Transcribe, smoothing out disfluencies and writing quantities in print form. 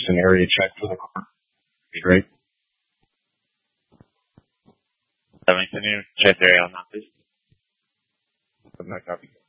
an area check for the car. Great. 7 can you check area on that, please? Not copy.